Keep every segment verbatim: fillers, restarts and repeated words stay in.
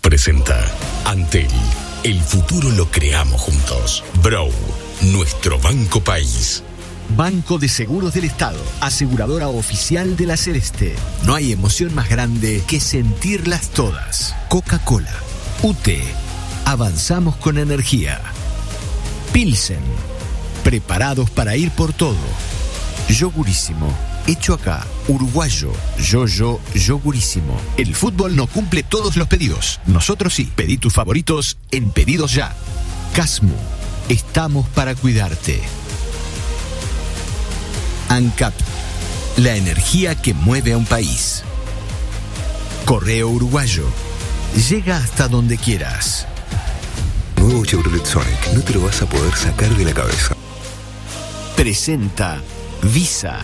presenta Antel. El futuro lo creamos juntos. Brow, nuestro banco país. Banco de Seguros del Estado, aseguradora oficial de la Celeste. No hay emoción más grande que sentirlas todas. Coca-Cola, U T E, avanzamos con energía. Pilsen, preparados para ir por todo. Yogurísimo, hecho acá, uruguayo, yo-yo, yogurísimo. El fútbol no cumple todos los pedidos. Nosotros sí. Pedí tus favoritos en Pedidos Ya. Casmu, estamos para cuidarte. ANCAP, la energía que mueve a un país. Correo Uruguayo, llega hasta donde quieras. Nuevo Chevrolet Sonic, no te lo vas a poder sacar de la cabeza. Presenta Visa.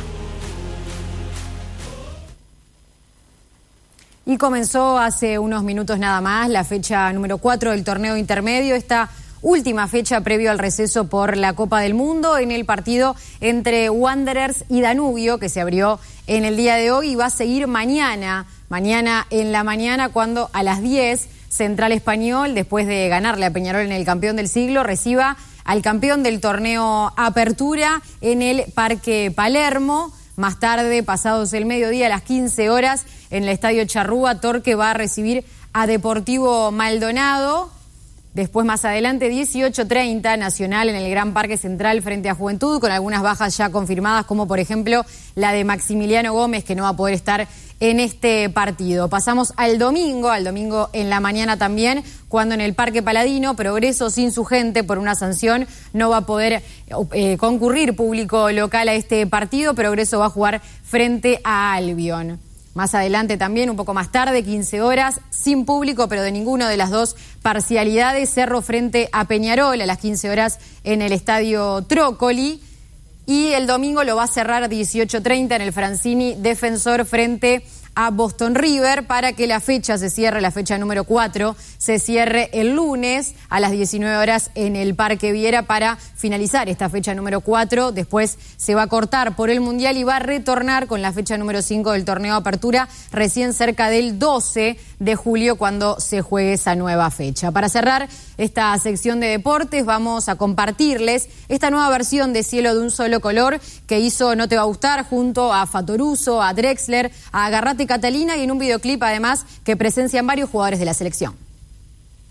Y comenzó hace unos minutos nada más la fecha número cuatro del torneo intermedio, esta última fecha previo al receso por la Copa del Mundo, en el partido entre Wanderers y Danubio, que se abrió en el día de hoy y va a seguir mañana, mañana en la mañana, cuando a las diez Central Español, después de ganarle a Peñarol en el campeón del siglo, reciba al campeón del torneo Apertura en el Parque Palermo. Más tarde, pasados el mediodía, a las quince horas, en el Estadio Charrúa, Torque va a recibir a Deportivo Maldonado. Después, más adelante, dieciocho treinta, Nacional en el Gran Parque Central frente a Juventud, con algunas bajas ya confirmadas, como por ejemplo la de Maximiliano Gómez, que no va a poder estar en este partido. Pasamos al domingo, al domingo en la mañana también, cuando en el Parque Paladino, Progreso sin su gente por una sanción no va a poder eh, concurrir público local a este partido. Progreso va a jugar frente a Albion. Más adelante también, un poco más tarde, quince horas, sin público, pero de ninguna de las dos parcialidades. Cerro frente a Peñarol a las quince horas en el Estadio Trócoli. Y el domingo lo va a cerrar a dieciocho treinta en el Francini, Defensor frente a Boston River, para que la fecha se cierre, la fecha número cuatro, se cierre el lunes a las diecinueve horas en el Parque Viera para finalizar esta fecha número cuatro. Después se va a cortar por el Mundial y va a retornar con la fecha número cinco del torneo Apertura recién cerca del doce de julio, cuando se juegue esa nueva fecha. Para cerrar esta sección de deportes, vamos a compartirles esta nueva versión de Cielo de un Solo Color que hizo No Te Va a Gustar junto a Fatoruso, a Drexler, a Agarrate Catalina, y en un videoclip además que presencian varios jugadores de la selección.